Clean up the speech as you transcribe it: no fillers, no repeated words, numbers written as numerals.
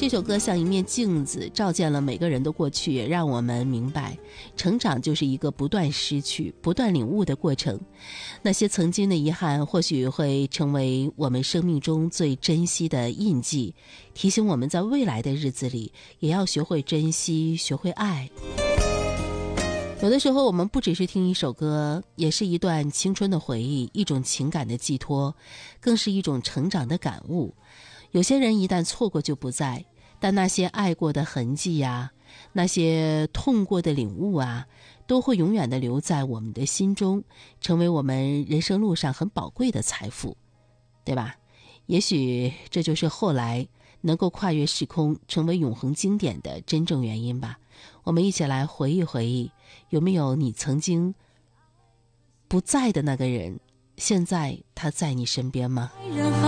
这首歌像一面镜子，照见了每个人的过去，也让我们明白，成长就是一个不断失去、不断领悟的过程。那些曾经的遗憾，或许会成为我们生命中最珍惜的印记，提醒我们在未来的日子里，也要学会珍惜，学会爱。有的时候我们不只是听一首歌，也是一段青春的回忆，一种情感的寄托，更是一种成长的感悟。有些人一旦错过就不在，但那些爱过的痕迹啊，那些痛过的领悟啊，都会永远地留在我们的心中，成为我们人生路上很宝贵的财富，对吧？也许这就是后来能够跨越时空成为永恒经典的真正原因吧。我们一起来回忆回忆，有没有你曾经不在的那个人，现在他在你身边吗？